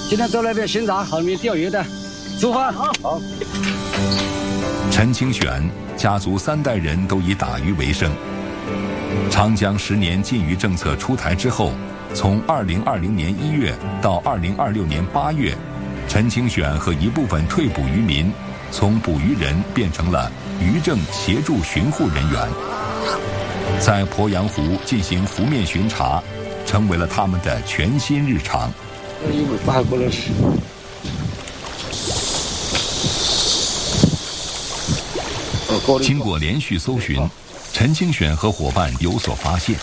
今天走那边巡查，后面钓鱼的，出发。好。 陈清选家族3代人都以打鱼为生。长江10年禁渔政策出台之后，从2020年1月到2026年8月，陈清选和一部分退捕渔民从捕鱼人变成了渔政协助巡护人员，在鄱阳湖进行湖面巡查，成为了他们的全新日常。经过连续搜寻，陈清选和伙伴有所发现。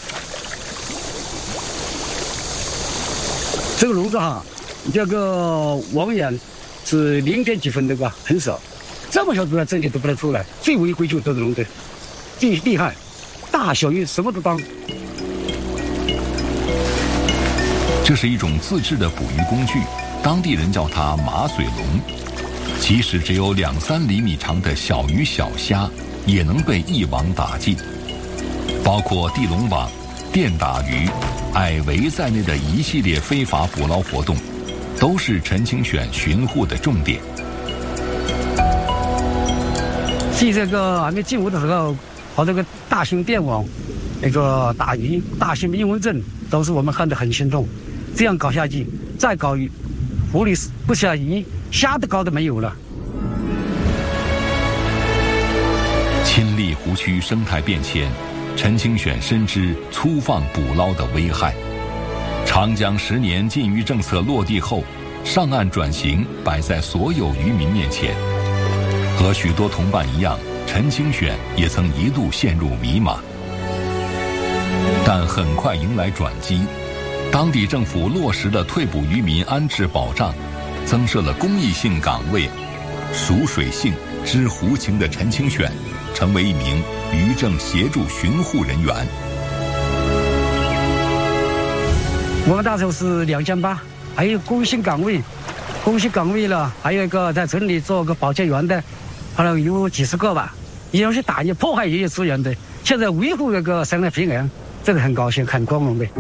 这个笼子哈，这个网眼是0点几分的吧，很少。这么小子在这里都不能出来，最违规就是这个笼子，最厉害，大小鱼什么都当。 这是一种自制的捕鱼工具，当地人叫它马水笼。即使只有2-3厘米长的小鱼小虾，也能被一网打尽。包括地笼网、电打鱼、矮围在内的一系列非法捕捞活动，都是陈清选巡护的重点。 进这个还没进屋的时候，跑这个大型电网，那个打鱼、大型英文证，都是我们看得很心痛。这样搞下去，再搞鱼，湖里不下鱼，虾都搞得没有了。 亲历湖区生态变迁，陈清选深知粗放捕捞的危害。长江10年禁渔政策落地后，上岸转型摆在所有渔民面前。和许多同伴一样，陈清选也曾一度陷入迷茫，但很快迎来转机。当地政府落实了退捕渔民安置保障，增设了公益性岗位，熟水性、知湖情的陈清选成为一名渔政协助巡护人员。 我们那时候是2800，还有公益性岗位，了，还有一个在城里做个保洁员的，好像有几10个吧。以前是打击破坏渔业资源的，现在维护那个生态平衡，这个很高兴，很光荣的。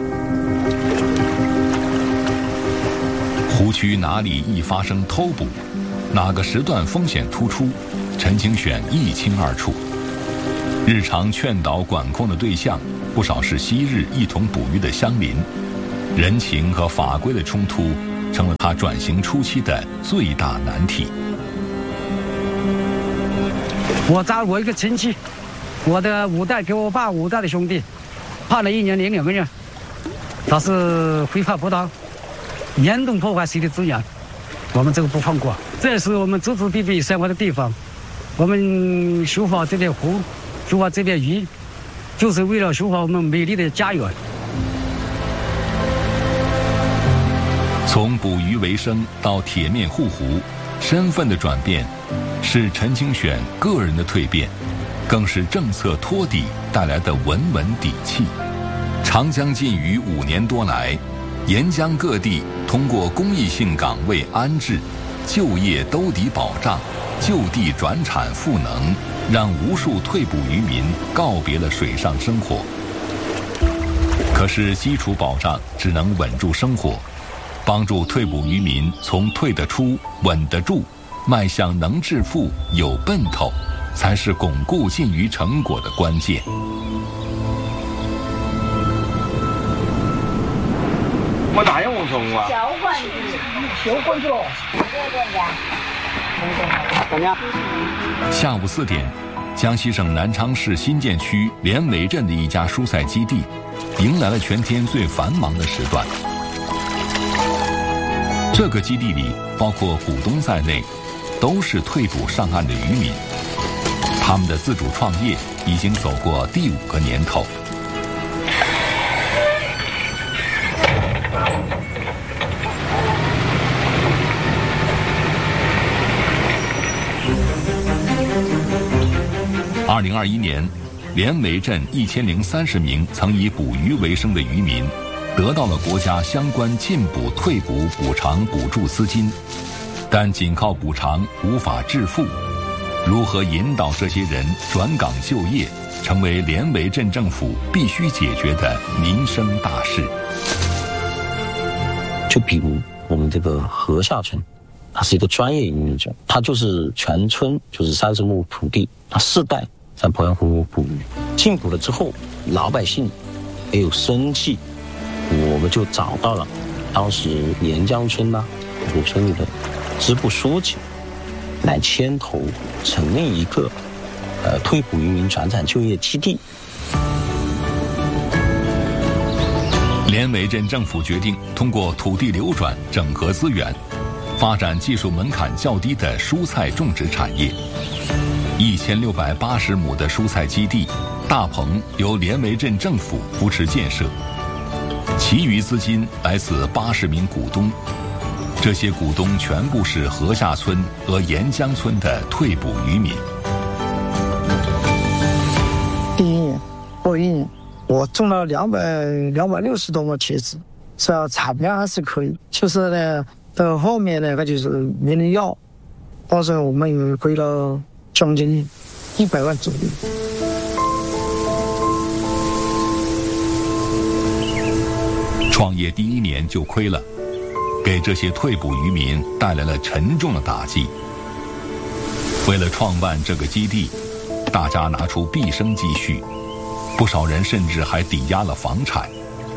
湖区哪里易发生偷捕，哪个时段风险突出，陈清选一清二楚。日常劝导管控的对象，不少是昔日一同捕鱼的乡邻，人情和法规的冲突，成了他转型初期的最大难题。 我一个亲戚，我的5代给我爸5代的兄弟，判了1年0-2个月，他是非法捕捞，严重破坏水的资源，我们这个不放过。这是我们祖祖辈辈生活的地方，我们修好这片湖，修好这片鱼，就是为了修好我们美丽的家园。 从捕鱼为生到铁面护湖，身份的转变，是陈清选个人的蜕变，更是政策托底带来的稳稳底气。长江禁渔5年多来，沿江各地通过公益性岗位安置、就业兜底保障、就地转产赋能，让无数退捕渔民告别了水上生活。可是基础保障只能稳住生活，帮助退捕渔民从退得出、稳得住，迈向能致富、有奔头，才是巩固禁渔成果的关键。 我大有无从啊！ 小罐子，小罐子， 怎么样？ 下午4点，江西省南昌市新建区连尾镇的一家蔬菜基地，迎来了全天最繁忙的时段。这个基地里，包括股东在内，都是退捕上岸的渔民。他们的自主创业已经走过第5个年头。2021年，连尾镇1030名曾以捕鱼为生的渔民，得到了国家相关禁捕、退捕补偿补助资金，但仅靠补偿无法致富。如何引导这些人转岗就业，成为连尾镇政府必须解决的民生大事。 就比如我们这个河下村，它是一个专业移民村，它就是全村就是30亩土地，它4代在鄱阳湖捕鱼。进捕了之后，老百姓也有生计，我们就找到了当时沿江村古村里的支部书记，来牵头成立一个退捕渔民转产就业基地。 连维镇政府决定通过土地流转整合资源，发展技术门槛较低的蔬菜种植产业。1680亩的蔬菜基地大棚由连维镇政府扶持建设，其余资金来自80名股东，这些股东全部是河下村和沿江村的退捕渔民。 第一年我种了260多亩茄子，是要产量还是可以，就是呢到后面那个就是没人要，到时候我们也亏了将近100万左右。 创业第1年就亏了，给这些退捕渔民带来了沉重的打击。为了创办这个基地，大家拿出毕生积蓄，不少人甚至还抵押了房产。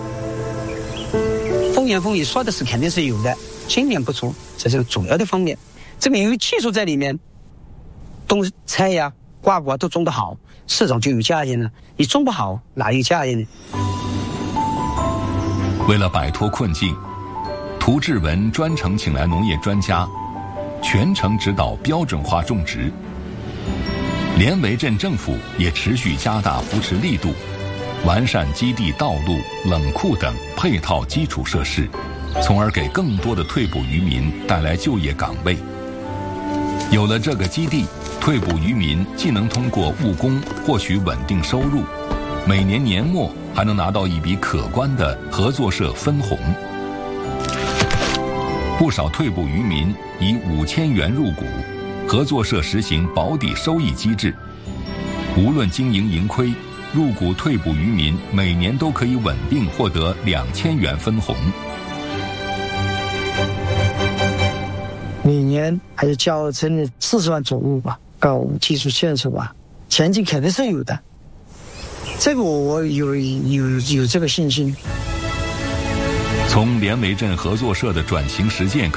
风言风语说的是肯定是有的，今年不足，这是主要的方面。这边有技术在里面，冬菜呀、瓜果都种得好，市场就有价钱了。你种不好，哪有价钱呢？ 为了摆脱困境，涂志文专程请来农业专家，全程指导标准化种植。连维镇政府也持续加大扶持力度，完善基地道路、冷库等配套基础设施，从而给更多的退捕渔民带来就业岗位。有了这个基地，退捕渔民既能通过务工获取稳定收入，每年年末还能拿到一笔可观的合作社分红。不少退捕渔民以5000元入股，合作社实行保底收益机制，无论经营盈亏，入股退捕渔民每年都可以稳定获得2000元分红。 每年还要交成40万左右吧，搞基础建设吧，前景肯定是有的。这个我有这个信心。 从连维镇合作社的转型实践